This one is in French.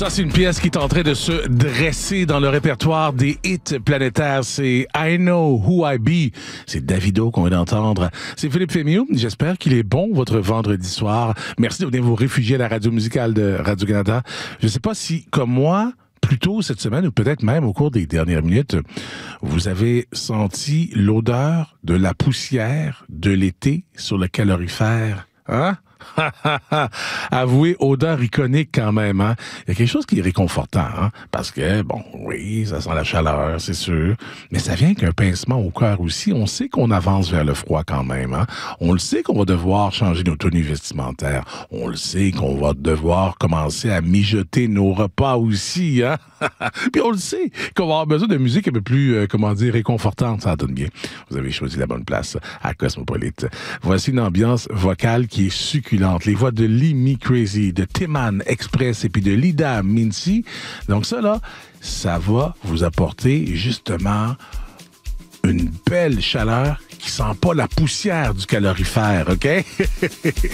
Ça, c'est une pièce qui est en train de se dresser dans le répertoire des hits planétaires. C'est I Know Who I Be. C'est Davido qu'on vient d'entendre. C'est Philippe Fémieux. J'espère qu'il est bon, votre vendredi soir. Merci de venir vous réfugier à la radio musicale de Radio-Canada. Je ne sais pas si, comme moi, plus tôt cette semaine, ou peut-être même au cours des dernières minutes, vous avez senti l'odeur de la poussière de l'été sur le calorifère. Hein? Avouez, odeur iconique quand même, hein. Il y a quelque chose qui est réconfortant, hein, parce que, bon, oui, ça sent la chaleur, c'est sûr, mais ça vient qu'un pincement au cœur aussi. On sait qu'on avance vers le froid quand même, hein. On le sait qu'on va devoir changer nos tenues vestimentaires. On le sait qu'on va devoir commencer à mijoter nos repas aussi, hein. Puis on le sait qu'on va avoir besoin de musique un peu plus, réconfortante. Ça donne bien. Vous avez choisi la bonne place à Cosmopolite. Voici une ambiance vocale qui est succulente. Les voix de Lee Me Crazy, de Timan Express et puis de Lida Mincy. Donc ça, là, ça va vous apporter justement une belle chaleur qui sent pas la poussière du calorifère, OK?